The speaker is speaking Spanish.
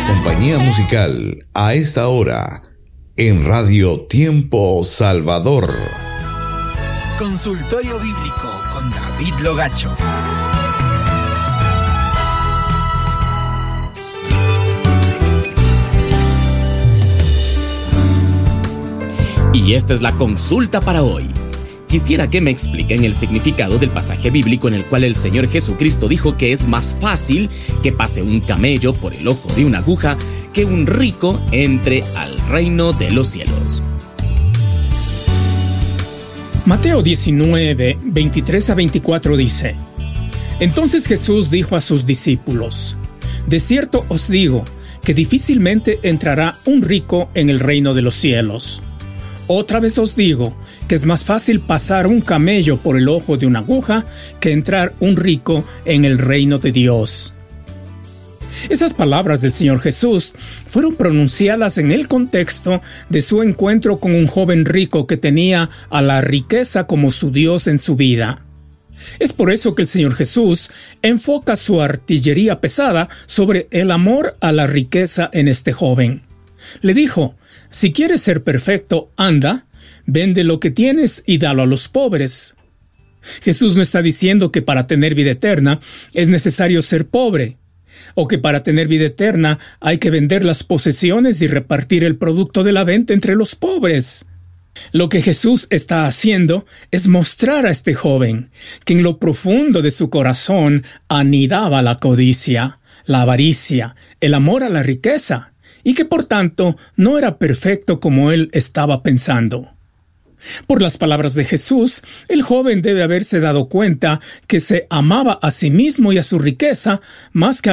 compañía musical a esta hora en Radio Tiempo Salvador. Consultorio Bíblico con David Logacho. Y esta es la consulta para hoy. Quisiera que me expliquen el significado del pasaje bíblico en el cual el Señor Jesucristo dijo que es más fácil que pase un camello por el ojo de una aguja que un rico entre al reino de los cielos. Mateo 19, 23 a 24 dice: Entonces Jesús dijo a sus discípulos: De cierto os digo que difícilmente entrará un rico en el reino de los cielos. Otra vez os digo que es más fácil pasar un camello por el ojo de una aguja que entrar un rico en el reino de Dios. Esas palabras del Señor Jesús fueron pronunciadas en el contexto de su encuentro con un joven rico que tenía a la riqueza como su Dios en su vida. Es por eso que el Señor Jesús enfoca su artillería pesada sobre el amor a la riqueza en este joven. Le dijo: Si quieres ser perfecto, anda, vende lo que tienes y dalo a los pobres. Jesús no está diciendo que para tener vida eterna es necesario ser pobre, o que para tener vida eterna hay que vender las posesiones y repartir el producto de la venta entre los pobres. Lo que Jesús está haciendo es mostrar a este joven que en lo profundo de su corazón anidaba la codicia, la avaricia, el amor a la riqueza, y que por tanto no era perfecto como él estaba pensando. Por las palabras de Jesús, el joven debe haberse dado cuenta que se amaba a sí mismo y a su riqueza más que a